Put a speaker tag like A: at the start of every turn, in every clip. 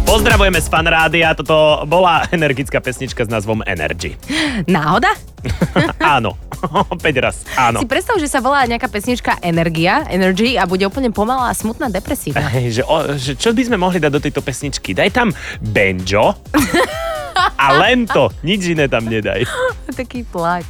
A: Pozdravujeme z Fanrádia, toto bola energická pesnička s názvom Energy.
B: Náhoda?
A: Áno, 5 raz, áno.
B: Si predstav, že sa volá nejaká pesnička Energy a bude úplne pomalá, smutná, depresívna.
A: Že čo by sme mohli dať do tejto pesničky? Daj tam banjo a len to, nič iné tam nedaj.
B: Taký plač.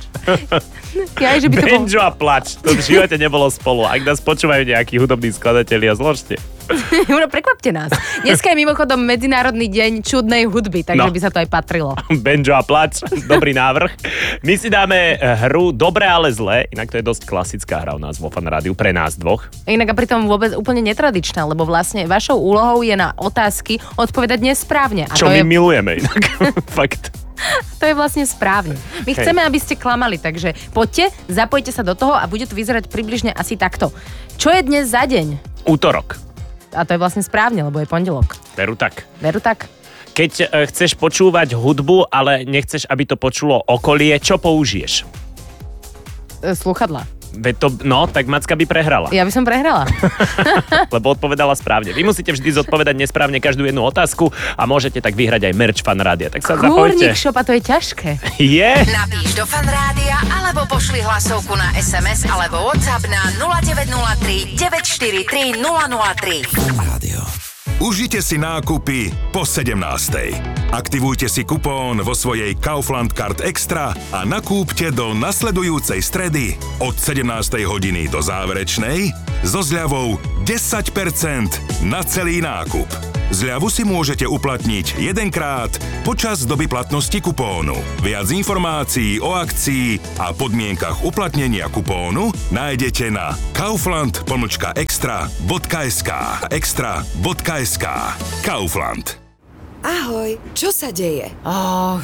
B: Že by to
A: banjo a plač, to v živote nebolo spolu. Ak nás počúvajú nejakí hudobní skladatelia, zložte.
B: Prekvapte nás. Dneska je mimochodom Medzinárodný deň čudnej hudby, takže by sa to aj patrilo.
A: Banjo a plač, dobrý návrh. My si dáme hru Dobré, ale zlé, inak to je dosť klasická hra u nás vo Fanrádiu pre nás dvoch.
B: Inak a pritom vôbec úplne netradičná, lebo vlastne vašou úlohou je na otázky odpovedať nesprávne. A
A: čo my milujeme inak. Fakt.
B: To je vlastne správne. My chceme, aby ste klamali, takže poďte, zapojte sa do toho a bude to vyzerať približne asi takto. Čo je dnes za deň?
A: Útorok.
B: A to je vlastne správne, lebo je pondelok.
A: Veru tak.
B: Veru tak.
A: Keď chceš počúvať hudbu, ale nechceš, aby to počulo okolie, čo použiješ?
B: Slúchadlá.
A: Tak Macka by prehrala.
B: Ja by som prehrala.
A: Lebo odpovedala správne. Vy musíte vždy zodpovedať nesprávne každú jednu otázku a môžete tak vyhrať aj merch Fanrádia. Tak sa zapojte.
B: Kúrnik šopa, to je ťažké.
A: Je?
C: Napíš do Fanrádia alebo pošli hlasovku na SMS alebo WhatsApp na 0903 943 003.
D: Fanrádio. Užite si nákupy po 17. Aktivujte si kupón vo svojej Kaufland Card Extra a nakúpte do nasledujúcej stredy od 17. hodiny do záverečnej so zľavou 10% na celý nákup. Zľavu si môžete uplatniť jedenkrát počas doby platnosti kupónu. Viac informácií o akcii a podmienkach uplatnenia kupónu nájdete na kaufland.extra.sk Extra.sk Kaufland.
E: Ahoj, čo sa deje?